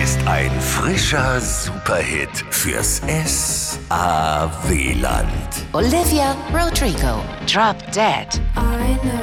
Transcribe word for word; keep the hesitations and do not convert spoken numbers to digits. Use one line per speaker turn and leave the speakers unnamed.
ist ein frischer Superhit fürs S A W-Land.
Olivia Rodrigo, Drop Dead.
I know